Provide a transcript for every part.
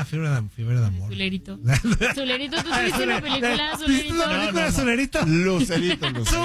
Fiebre de amor. Zulerito. Zulerito, ¿tú tuviste una película? ¿Tuviste una película de Zulerito? Lucerito.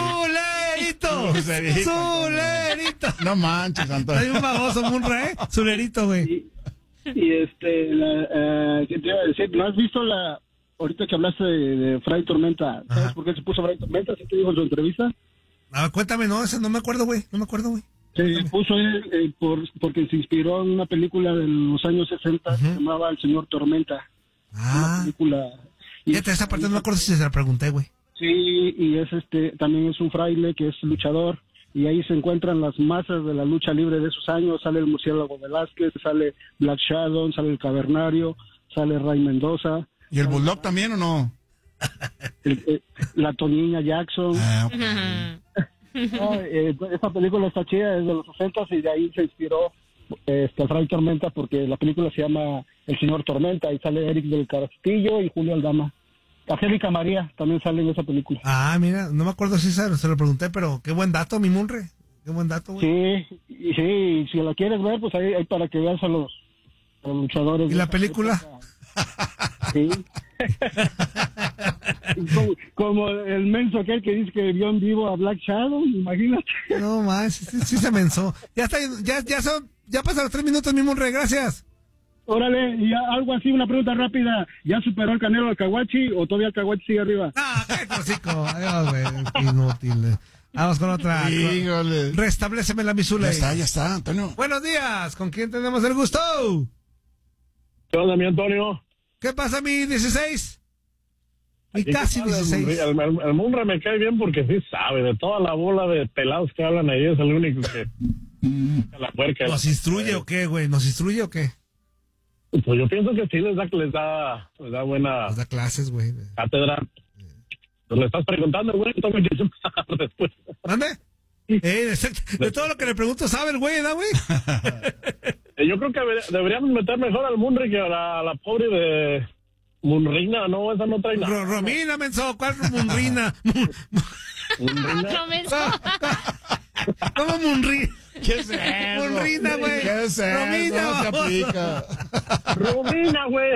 ¡Zulerito! No manches, Antonio. Hay un baboso, Munra, ¿eh? Zulerito, güey. ¿qué te iba a decir? ¿No has visto ahorita que hablaste de Fray Tormenta? ¿Sabes por qué se puso Fray Tormenta? ¿Sí te dijo en su entrevista? Cuéntame, no, ese no me acuerdo, güey. Se puso él porque se inspiró en una película de los años 60 que se llamaba El Señor Tormenta. Una película. Fíjate, esa parte no me acuerdo si se la pregunté, güey. Sí, y es también es un fraile que es luchador, y ahí se encuentran las masas de la lucha libre de esos años. Sale el Murciélago Velázquez, sale Black Shadow, sale el Cavernario, sale Ray Mendoza. ¿Y el Bulldog también o no? La Toñiña Jackson. Esta película está chida, es de los 60 y de ahí se inspiró Fray Tormenta, porque la película se llama El Señor Tormenta y sale Eric del Castillo y Julio Aldama. Angélica María también sale en esa película. Mira, no me acuerdo si se lo pregunté, pero qué buen dato, mi Munre. Qué buen dato, güey. Sí, y si la quieres ver, pues ahí para que veas a los luchadores. ¿Y la película? Sí. como el menso aquel que dice que vio en vivo a Black Shadow, imagínate. No más, sí se mensó. Ya pasaron los 3 minutos, mi Munre, gracias. Órale, y algo así, una pregunta rápida. ¿Ya superó el Canelo al Caguachi o todavía el Caguachi sigue arriba? ¡Qué tóxico! Adiós, güey, inútil. Vamos con otra. Híjole. Restabléceme la misula. Ya está, Antonio. Buenos días, ¿con quién tenemos el gusto? ¿Qué onda, mi Antonio? ¿Qué pasa, mi 16? Mi casi 16. El Munra me cae bien porque sí sabe, de toda la bola de pelados que hablan ahí, es el único que... la puerca. ¿Nos instruye o qué, güey? Pues yo pienso que sí les da buena... Les da clases, güey. Cátedra. Pues le estás preguntando, güey, toma que yo después. ¿Mande? De todo lo que le pregunto sabe el güey, ¿no, güey? Yo creo que deberíamos meter mejor al Munri que a la pobre de Munrina, ¿no? Esa no trae nada. Romina, menso, ¿cuál Munrina? ¿Cómo Munrina? ¿Qué es eso? Munrina, güey. ¿Qué es eso? Romina, no se aplica. Romina, güey.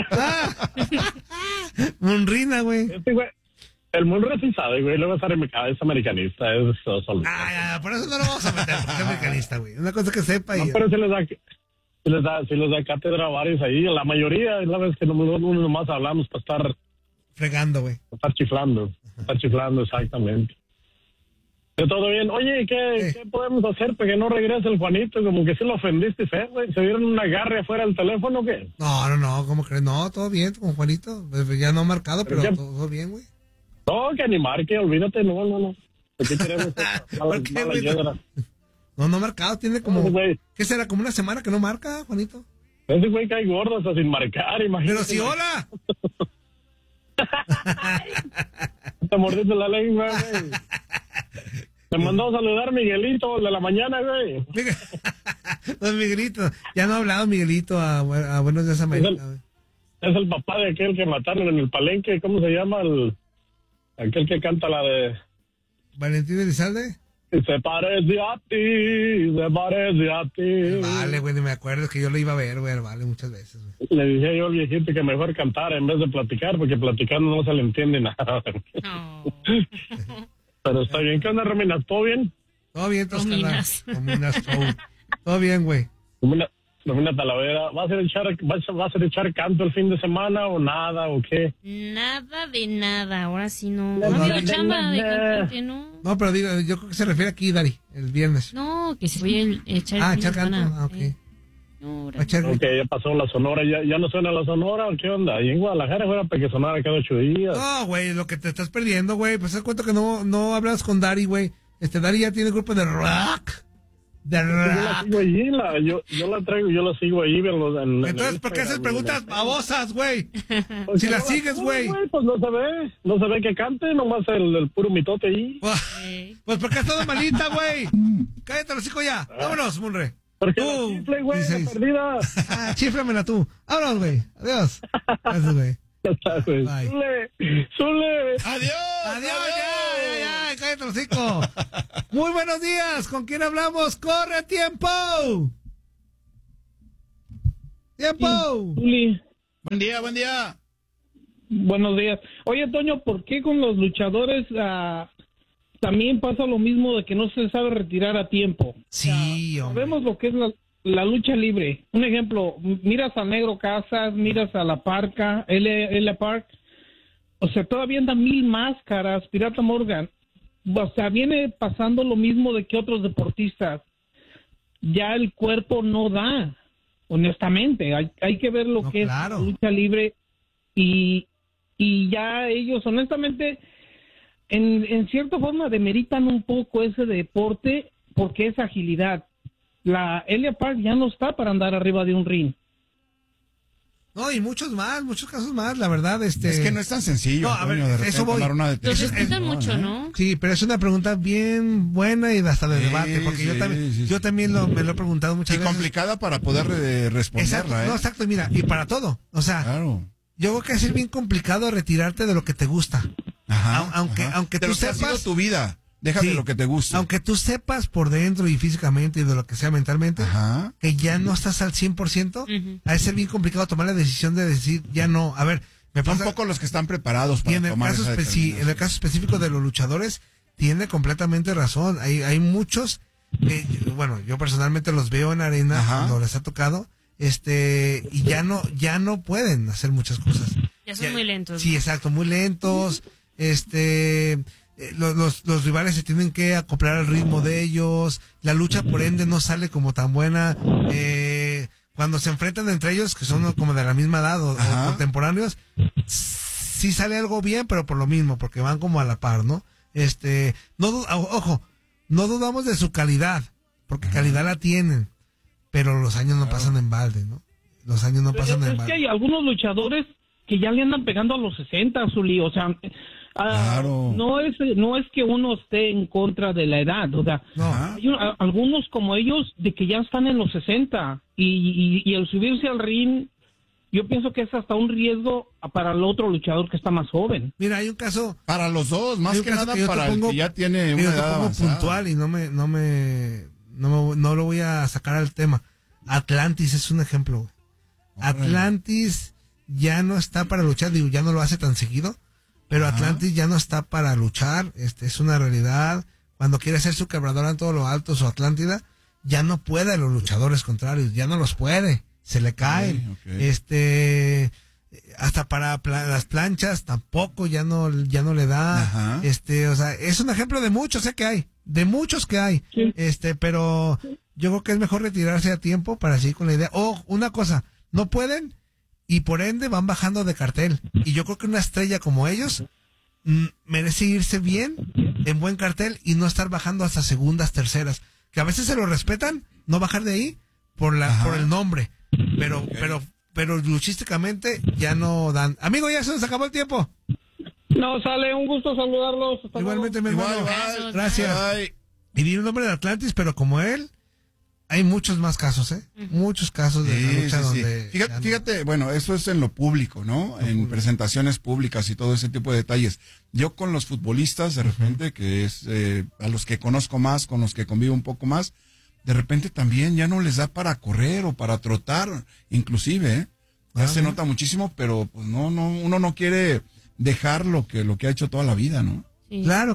Munrina, güey. Güey. El Munra sí sabe, güey, luego es americanista, es solo. Por eso no lo vamos a meter, porque es americanista, güey. Una cosa que sepa y... No, pero sí les da cátedra a varios ahí, la mayoría, la vez que uno nomás hablamos para estar... Fregando, güey. Para estar chiflando, exactamente. De todo bien. Oye, ¿qué podemos hacer para que no regrese el Juanito? Como que sí lo ofendiste feo, güey. ¿Se dieron un agarre afuera del teléfono o qué? No, ¿cómo crees? No, todo bien con Juanito. Ya no marcado, pero todo bien, güey. No, que ni marque, olvídate, no. ¿Qué queremos? ¿Por qué, güey? No marcado, tiene como... ¿Qué será? ¿Como una semana que no marca, Juanito? Ese güey cae gordo hasta sin marcar, imagínate. Pero si hola. Te mordiste la lengua, güey. Me mandó a saludar Miguelito, el de la mañana, güey. Don Miguelito. Ya no ha hablado Miguelito a Buenos Días América, güey. Es el papá de aquel que mataron en el Palenque. ¿Cómo se llama? Aquel que canta la de... ¿Valentín Elizalde? Se parece a ti. Vale, güey, ni me acuerdo, es que yo lo iba a ver, güey, vale, muchas veces, güey. Le dije yo al viejito que mejor cantara en vez de platicar, porque platicando no se le entiende nada. No. Pero está bien. ¿Qué onda, Romina? ¿Todo bien? Todo bien, Toscana. Rominas Show. Todo bien, güey. Romina Talavera, ¿vas a echar canto el fin de semana o nada o qué? Nada de nada, ahora sí no. No, No ha no, habido chamba de cantante, ¿no? No, pero digo, yo creo que se refiere aquí, Dari, el viernes. No, que se voy a echar el fin echar de canto, semana. ok. No, Va a echar- Ok, ya pasó la Sonora, ya no suena la Sonora, ¿o qué onda? Y en Guadalajara fuera para que sonara cada 8 días. No, güey, lo que te estás perdiendo, güey, pues te cuento que no hablas con Dari, güey. Dari ya tiene grupo de rock. Yo la sigo allí, yo la traigo, yo la sigo allí. Entonces, ¿por qué haces preguntas babosas, güey? Si la sigues, güey. Pues no se ve que cante, nomás el puro mitote ahí. Pues porque has estado malita, güey. Cállate, los hijos ya. Vámonos, Munre. Porque la chifle, güey, la 16. perdida. Chíflamela tú. Vámonos, güey. Adiós. Gracias, güey. Ya está, güey. Zule. Adiós, ya. Cállate, los hijos. Muy buenos días. ¿Con quién hablamos? ¡Corre, tiempo! ¡Tiempo! Buen día, buen día. Buenos días. Oye, Toño, ¿por qué con los luchadores también pasa lo mismo de que no se sabe retirar a tiempo? Sí, hombre. Sabemos lo que es la lucha libre. Un ejemplo, miras a Negro Casas, miras a La Parca, L. Park, o sea, todavía andan 1000 máscaras, Pirata Morgan. O sea, viene pasando lo mismo de que otros deportistas. Ya el cuerpo no da, honestamente. Hay que ver lo que claro. es la lucha libre y ya ellos, honestamente, en cierta forma demeritan un poco ese deporte porque es agilidad. La Elia Park ya no está para andar arriba de un ring. No, y muchos casos más, la verdad. Es que no es tan sencillo. No, a ver, Toño, de repente eso voy. tomar una Los decisión. respetan mucho, ¿no? Sí, pero es una pregunta bien buena y hasta de Sí, debate, porque yo sí, también, sí, yo sí. también me lo he preguntado muchas Y veces. complicada para poder responderla, Exacto, no, exacto, mira, y para todo. O sea, Claro. yo creo que es bien complicado retirarte de lo que te gusta. Ajá, Aunque de tú lo que ha sido sepas tu vida. Déjame Sí, lo que te gusta. Aunque tú sepas por dentro y físicamente y de lo que sea mentalmente, Ajá. que ya no estás al 100%, Ujú. ha de ser bien complicado tomar la decisión de decir, ya no. A ver, me Son pasa... pocos los que están preparados Y para en el tomar caso, esa en el determinación. caso específico de los luchadores, tiene completamente razón. Hay muchos que, bueno, yo personalmente los veo en arena Ajá. cuando les ha tocado, y ya no pueden hacer muchas cosas. Ya son muy lentos. Sí, exacto, muy lentos. Los rivales se tienen que acoplar al ritmo de ellos. La lucha, por ende, no sale como tan buena. Cuando se enfrentan entre ellos, que son como de la misma edad o Ajá. contemporáneos, sí sale algo bien, pero por lo mismo, porque van como a la par, ¿no? Ojo, no dudamos de su calidad, porque calidad la tienen, pero los años no pasan en balde, ¿no? Los años no pasan en Es que balde. hay algunos luchadores que ya le andan pegando a los 60, Zuli, o sea, Claro. no es que uno esté en contra de la edad, o sea, No. Ajá. hay algunos como ellos de que ya están en los 60 y el subirse al ring, yo pienso que es hasta un riesgo para el otro luchador que está más joven. Mira, hay un caso Para los dos, más Hay un que caso nada que yo te para el pongo- que ya tiene que una yo te edad pongo avanzada. puntual y no lo voy a sacar al tema. Atlantis es un ejemplo, güey. Órale. Atlantis ya no está para luchar, digo, ya no lo hace tan seguido, pero Ajá. Atlantis ya no está para luchar, es una realidad. Cuando quiere hacer su quebradora en todo lo alto, su Atlántida, ya no puede a los luchadores contrarios, ya no los puede, se le caen. Ok. Hasta para las planchas tampoco ya no le da. Ajá. O sea, es un ejemplo de muchos, que hay, de muchos que hay. Sí. Pero yo creo que es mejor retirarse a tiempo para seguir con la idea. O una cosa, no pueden y por ende van bajando de cartel. Y yo creo que una estrella como ellos merece irse bien, en buen cartel y no estar bajando hasta segundas, terceras. Que a veces se lo respetan, no bajar de ahí por Ajá. por el nombre. Pero luchísticamente ya no dan. Amigo, ya se nos acabó el tiempo. No, sale, un gusto saludarlos. Hasta Igualmente, mi luego. hermano. Igual. Gracias. Ay, Y di el nombre de Atlantis, pero como él, hay muchos más casos, Muchos casos de la sí, lucha sí, sí. donde... ya no- Fíjate, bueno, eso es en lo público, ¿no? En presentaciones públicas y todo ese tipo de detalles. Yo con los futbolistas, de repente, que es a los que conozco más, con los que convivo un poco más, de repente también ya no les da para correr o para trotar, inclusive, ¿eh? Ya se nota muchísimo, pero pues uno no quiere dejar lo que ha hecho toda la vida, ¿no? Sí. Claro.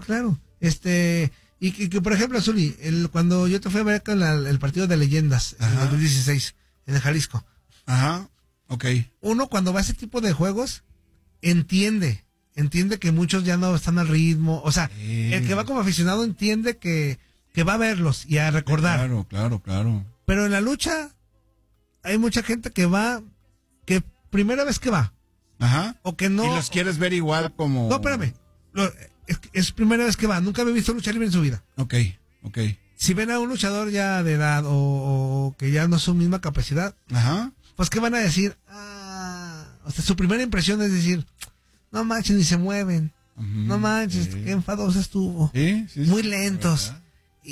Y que, por ejemplo, Zuli, cuando yo te fui a ver con el partido de leyendas en Ajá. 2016, en el Jalisco, Ajá, ok. uno cuando va a ese tipo de juegos, entiende que muchos ya no están al ritmo. O sea, Sí. el que va como aficionado entiende que va a verlos y a recordar. Claro. Pero en la lucha hay mucha gente que va, que primera vez que va, Ajá. o que no... Y los quieres ver igual como... No, espérame. Es primera vez que va. Nunca había visto lucha libre en su vida. Ok. Si ven a un luchador ya de edad o que ya no es su misma capacidad, Ajá. pues ¿qué van a decir? O sea, su primera impresión es decir, no manches, ni se mueven. Ujú, No manches, sí. qué enfadoso estuvo. Sí, Muy lentos. ¿verdad?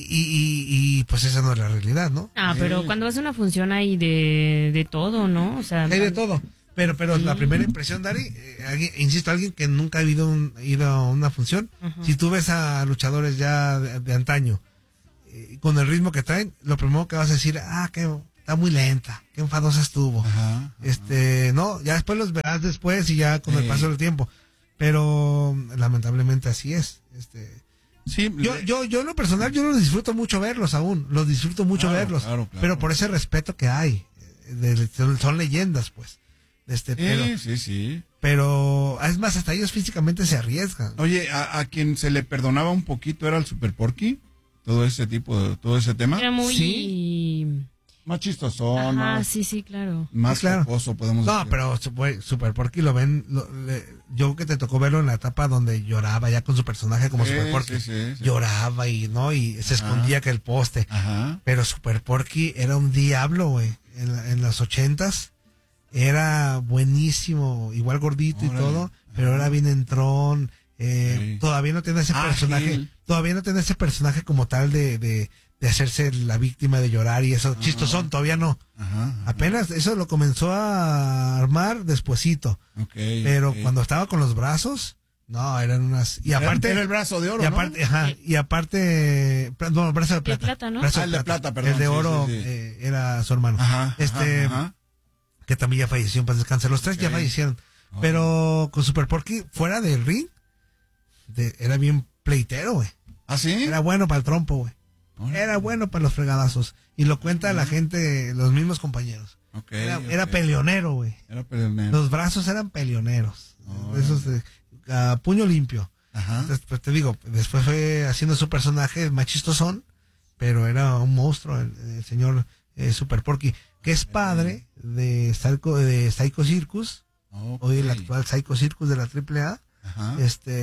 Y pues esa no es la realidad, ¿no? Pero cuando vas a una función hay de todo, ¿no? O sea, Hay de todo. Pero la primera impresión, Dari, insisto, alguien que nunca ha ido a una función, Ajá. si tú ves a luchadores ya de antaño, con el ritmo que traen, lo primero que vas a decir, está muy lenta, qué enfadosa estuvo. Ajá. No, ya después los verás después y ya con el paso del tiempo. Pero lamentablemente así es. Sí, Yo en lo personal, yo los disfruto mucho verlos aún, los disfruto mucho verlos, claro. pero por ese respeto que hay, son leyendas, pues. Sí. Pero, es más, hasta ellos físicamente se arriesgan. Oye, a quien se le perdonaba un poquito era el Super Porky, todo ese tema. Era muy... Sí. Más chistosón, Ajá, más, sí, claro. más claro. jocoso, podemos No, decir. pero Super Porky lo ven, yo que te tocó verlo en la etapa donde lloraba ya con su personaje como Super Porky. Sí. Lloraba y se escondía que el poste. Ajá. Pero Super Porky era un diablo, güey. En los 80s era buenísimo, igual gordito y todo, pero era bien entrón. Todavía no tiene ese personaje, como tal de hacerse la víctima, de llorar y eso. Chistosón, todavía no. Ajá. Apenas eso lo comenzó a armar despuesito. Okay, pero cuando estaba con los brazos, no, eran unas... Y aparte... Era el brazo de oro, y aparte, ¿no? Y aparte... No, el brazo de plata. De plata, ¿no? Brazo el de plata, perdón. El de oro sí. era su hermano. Ajá. Que también ya falleció en paz descanse. Los tres ya fallecieron. Pero con Super Porky, fuera del ring, era bien pleitero, güey. ¿Ah, sí? Era bueno para el trompo, güey. Era bueno para los fregadazos. Y lo cuenta la gente, los mismos compañeros. Era peleonero, güey. Era peleonero. Los brazos eran peleoneros. Esos a puño limpio. Ajá. Entonces, pues te digo, después fue haciendo su personaje más chistosón, pero era un monstruo el señor Super Porky, que es padre de Psycho Circus, hoy el actual Psycho Circus de la AAA. Ajá.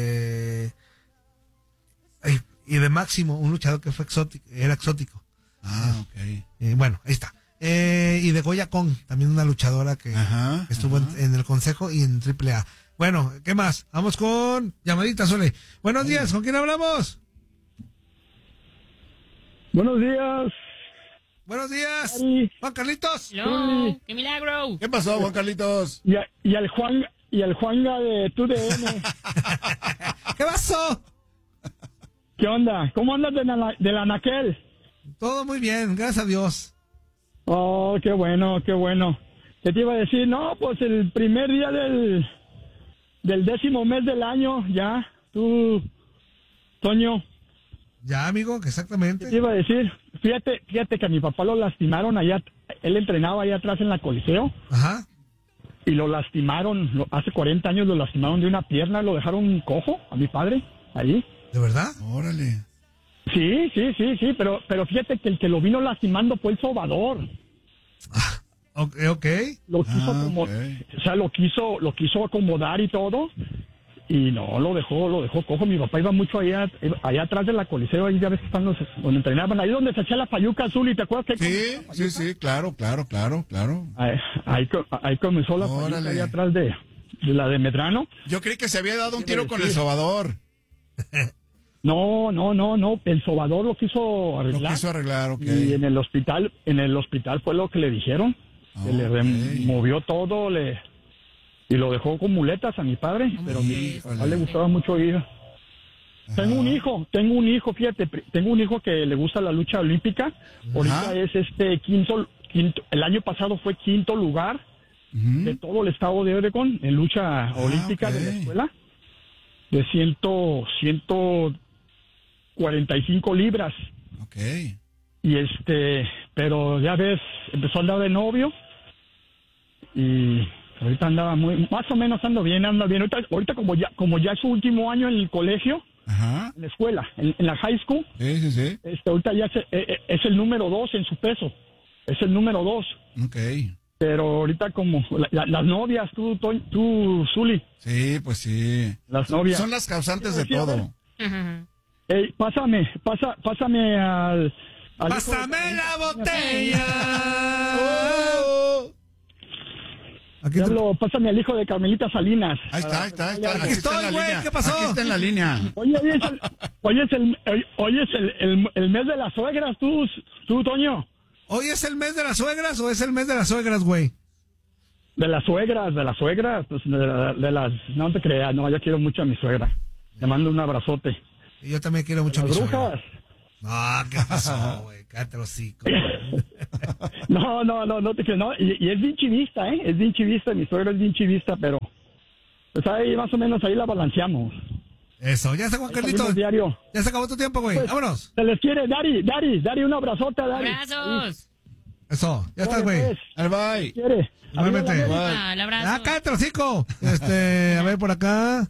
Y de Máximo, un luchador que era exótico. Bueno, ahí está. Y de Goya Kong, también una luchadora que estuvo en el consejo y en AAA. Bueno, ¿qué más? Vamos con llamadita, Sole. Buenos días, ¿con quién hablamos? Buenos días. Buenos días, Ari. Juan Carlitos. Hello, ¡qué milagro! ¿Qué pasó, Juan Carlitos? Y al Juanga de TUDN. ¿Qué pasó? ¿Qué onda? ¿Cómo andas de la Anaquel? Todo muy bien, gracias a Dios. Oh, qué bueno, qué bueno. ¿Qué te iba a decir? No, pues el primer día del 10º mes del año, ya, tú, Toño. Ya, amigo, exactamente. ¿Qué te iba a decir? Fíjate que a mi papá lo lastimaron allá, él entrenaba allá atrás en la Coliseo. Ajá. Y lo lastimaron, hace 40 años lo lastimaron de una pierna, lo dejaron cojo a mi padre, allí. ¿De verdad? Órale. Sí, pero fíjate que el que lo vino lastimando fue el sobador. Ok. Lo quiso o sea, lo quiso acomodar y todo, y no, lo dejó cojo. Mi papá iba mucho allá atrás de la Coliseo, ahí ya ves que están donde entrenaban, ahí donde se hacía la payuca azul, ¿y te acuerdas que? Sí, claro. Ahí comenzó la payuca ahí atrás de la de Medrano. Yo creí que se había dado un tiro con el sobador. No, el sobador lo quiso arreglar. Ok. Y en el hospital fue lo que le dijeron, que le removió todo, y lo dejó con muletas a mi padre, pero a mi papá le gustaba mucho ir. Tengo un hijo, fíjate, tengo un hijo que le gusta la lucha olímpica. Ahorita es quinto, el año pasado fue quinto lugar de todo el estado de Oregon en lucha olímpica de la escuela, de 145 libras. Ok. Y pero ya ves, empezó a andar de novio y ahorita andaba más o menos ando bien. Ahorita como ya es su último año en el colegio, en la escuela, en la high school. Sí. Ahorita ya es el número 2 en su peso. Es el número 2. Ok. Pero ahorita como las novias, tú, Zuli. Sí, pues sí. Las novias. Son las causantes de todo. Ey, pásame al ¡Pásame la botella! Pásame al hijo de Carmelita Salinas. Ahí está. Aquí estoy, güey, ¿qué pasó? Aquí está en la línea. Hoy es el mes de las suegras, tú, Toño. ¿Hoy es el mes de las suegras o es el mes de las suegras, güey? De las suegras, pues de las... No te creas, no, yo quiero mucho a mi suegra. Le mando un abrazote. Y yo también quiero mucho a mi brujas. suegra. No, ¿qué pasó, güey? Cállate los hocico. No te creas, no. Y es bien chivista, ¿eh? Es bien chivista, mi suegro es bien chivista, pero pues ahí más o menos ahí la balanceamos. Eso, ya está, Juan Ahí Carlitos. salimos diario. Ya se acabó tu tiempo, güey. Pues, Vámonos. Se les quiere, Dari, un abrazote, Dari. ¡Abrazos! Eso, ya estás, güey. Al bye. Quiere. Igualmente. Arriba la Bye. Ah, el abrazo. Ah, cállate, hocico. A ver por acá.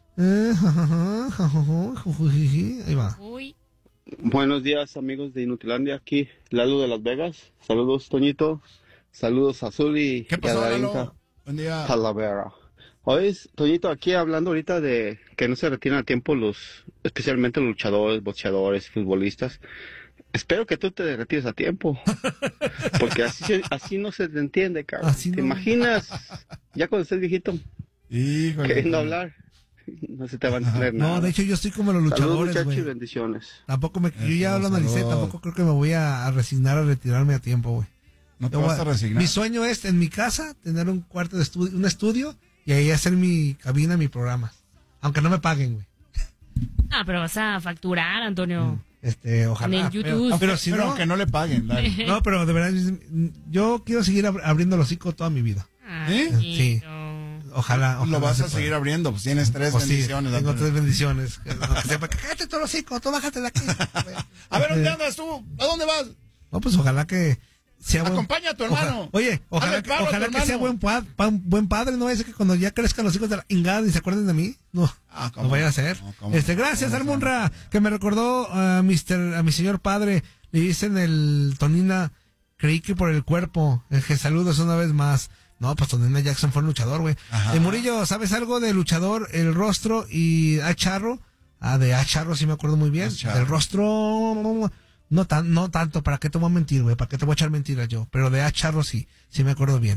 Ahí va. Uy. Buenos días, amigos de Inutilandia, aquí Lalo de Las Vegas. Saludos, Toñito. Saludos a Zuli ¿Qué y a pasó, Darinka Lalo? Buen día. Talavera. Oye, Toñito, aquí hablando ahorita de que no se retiran a tiempo especialmente los luchadores, boxeadores, futbolistas. Espero que tú te retires a tiempo, porque así no se te entiende, cabrón. Así ¿Te no. imaginas? Ya cuando estés viejito, Híjole. queriendo hablar, no se te va a entender nada. No, de hecho yo estoy como los Saludos, luchadores, muchachos, y güey. bendiciones. Tampoco yo Eso, ya hablo analicé, saludos. tampoco creo que me voy a resignar a retirarme a tiempo, güey. No te Yo vas a resignar. Mi sueño es en mi casa tener un cuarto de estudio, un estudio y ahí hacer mi cabina, mi programa. Aunque no me paguen, güey. Ah, pero vas a facturar, Antonio. Ojalá. En el YouTube. Pero si pero no, aunque no le paguen, dale. no, pero de verdad, yo quiero seguir abriendo el hocico toda mi vida. ¿Eh? Sí. Ojalá. Lo ojalá vas se a pueda. seguir abriendo, pues tienes tres Pues sí, bendiciones. tengo Antonio. 3 bendiciones. Que sepa que cállate todo el hocico, tú bájate de aquí. A ver, ¿dónde andas tú? ¿A dónde vas? No, pues ojalá que sea buen... Acompaña a tu hermano. Oye, ojalá, Hazle paro a tu ojalá que sea hermano. buen padre, no vaya a ser que cuando ya crezcan los hijos de la ingada y se acuerden de mí. No, ¿Cómo no vaya a no? ser. No, ¿cómo? Gracias, ¿Cómo Almunra, que me recordó a mi señor padre. Le dicen el Tonina, creí que por el cuerpo. Que saludos una vez más. No, pues Tonina Jackson fue un luchador, güey. Ajá. Murillo, ¿sabes algo de luchador, el rostro y A Charro? De A Charro sí me acuerdo muy bien. A Charro. Del rostro... No tanto, ¿para qué te voy a mentir, güey? ¿Para qué te voy a echar mentiras yo? Pero de A Charro sí me acuerdo bien.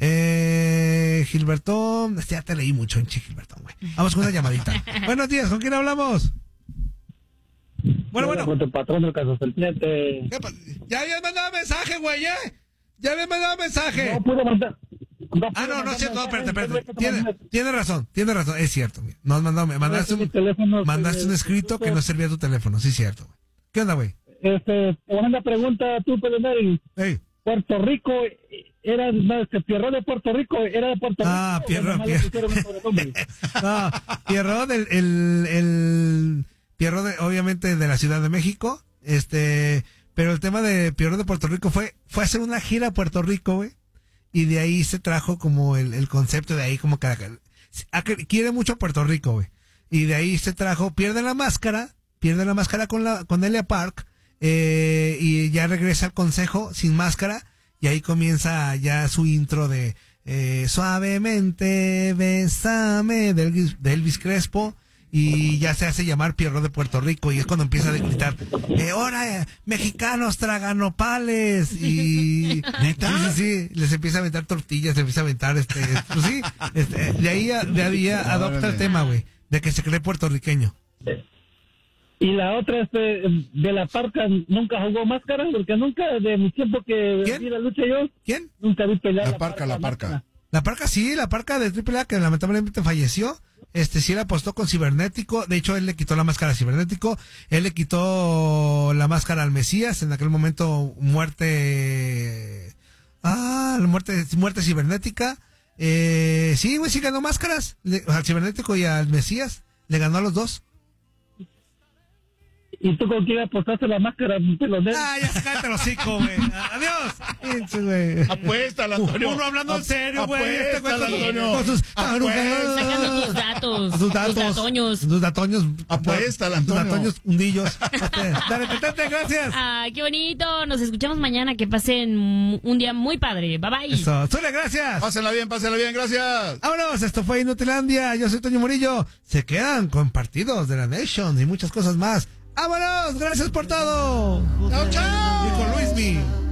Gilbertón, ya te leí mucho en Gilbertón, güey. Vamos con una llamadita. Buenos días, ¿con quién hablamos? Bueno. Con tu patrón del caso serpiente. Ya habías mandado mensaje, güey, ¿eh? Ya habías mandado mensaje. No pude mandar. No es cierto, no, espérate. Tiene razón, es cierto, güey. Nos mandaste un escrito que no servía tu teléfono, sí, cierto, güey. ¿Qué onda, güey? Una pregunta, tú, Pelenari. Hey. Puerto Rico, Pierrot de Puerto Rico, ¿era de Puerto Rico? Ah, Pierrot. No, Pierrot, Pierrot, obviamente, de la Ciudad de México. Pero el tema de Pierrot de Puerto Rico fue hacer una gira a Puerto Rico, güey. Y de ahí se trajo como el concepto de ahí, como que quiere mucho a Puerto Rico, güey. Y de ahí se trajo, pierde la máscara con Elia Park. Y ya regresa al consejo sin máscara y ahí comienza ya su intro de Suavemente Bésame de Elvis Crespo y ya se hace llamar Pierrot de Puerto Rico y es cuando empieza a gritar ahora mexicanos traganopales y ¿neta? Sí, les empieza a aventar tortillas, les empieza a aventar pues sí, de ahí adopta el tema, güey, de que se cree puertorriqueño. Y la otra de la Parca nunca jugó máscara, porque nunca, de mi tiempo que vi la lucha yo, ¿Quién? nunca vi pelear La Parca. La Parca sí, la Parca de AAA que lamentablemente falleció. Sí le apostó con Cibernético. De hecho, él le quitó la máscara a Cibernético. Él le quitó la máscara al Mesías. En aquel momento, muerte cibernética. Sí, güey, sí ganó máscaras. Al Cibernético y al Mesías. Le ganó a los dos. ¿Y tú con quién apostaste la máscara, pelonero? Ya cállate los hocico, güey. Adiós. Güey. Apuéstala, Antonio. Uno hablando en serio, güey. Apuéstala, Antonio. Con sus Sacando tus datos. tus datoños. Tus datoños. Apuéstala, Tus Antonio. datoños hundillos. Dale, Tete, gracias. Ay, qué bonito. Nos escuchamos mañana. Que pasen un día muy padre. Bye bye. Eso. Zule, gracias. Pásenla bien, gracias. Vámonos, esto fue Inutilandia. Yo soy Toño Murillo. Se quedan con partidos de la Nation y muchas cosas más. ¡Vámonos! ¡Gracias por todo! ¡Chao, chao! Y con Luismi.